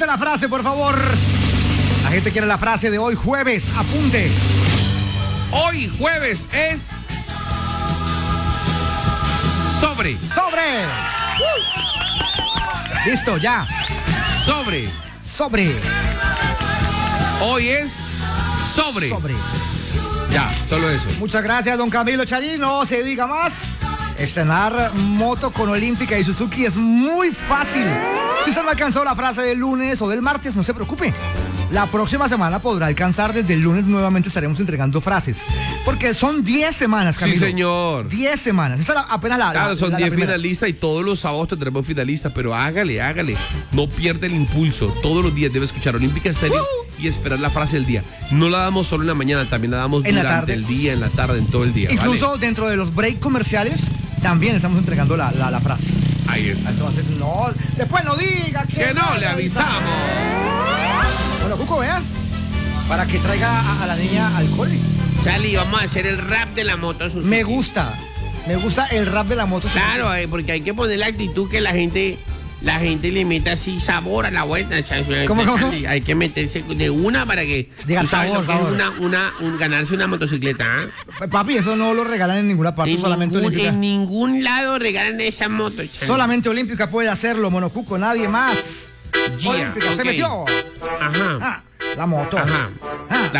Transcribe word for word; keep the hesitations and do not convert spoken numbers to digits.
Repita la frase, por favor. La gente quiere la frase de hoy jueves. Apunte. Hoy jueves es... Sobre. Sobre. Uh. Listo, ya. Sobre. Sobre. Hoy es... Sobre. Sobre. Ya, solo eso. Muchas gracias, don Camilo Charín. No se diga más. Estrenar moto con Olímpica y Suzuki es muy fácil. Si se me alcanzó la frase del lunes o del martes, no se preocupe. La próxima semana podrá alcanzar. Desde el lunes nuevamente estaremos entregando frases. Porque son diez semanas, Camilo. Sí, señor. diez semanas. Esa es la, apenas la... Claro, la, son la, diez la finalistas y todos los sábados tendremos finalistas, pero hágale, hágale. No pierda el impulso. Todos los días debe escuchar Olímpica Estéreo uh. y esperar la frase del día. No la damos solo en la mañana, también la damos en durante el día, en la tarde, en todo el día. Incluso ¿vale? Dentro de los break comerciales también estamos entregando la, la, la frase. Ahí está. Entonces, no, después no diga que, que no le avisamos. Bueno, Cuco, vean, para que traiga a, a la niña alcohol. Charlie, vamos a hacer el rap de la moto Suzuki. Me gusta, me gusta el rap de la moto Suzuki. Claro, eh, porque hay que poner la actitud que la gente... La gente le mete así sabor a la vuelta. ¿Cómo, cómo, cómo? Hay que meterse de una para que... Diga sabor, sabor. Una, una, un, ganarse una motocicleta, ¿eh? Papi, eso no lo regalan en ninguna parte, en solamente ningún, Olímpica. En ningún lado regalan esa moto, Charlie. Solamente Olímpica puede hacerlo, Monocuco, nadie más. Yeah, Olímpica okay. se metió. Ajá. Ah, la moto. Ajá. Ah. La